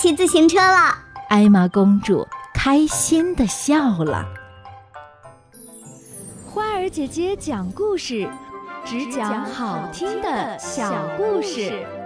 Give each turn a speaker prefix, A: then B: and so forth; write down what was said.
A: 骑自行车了。
B: 艾玛公主开心地笑了。
C: 花儿姐姐讲故事，只讲好听的小故事。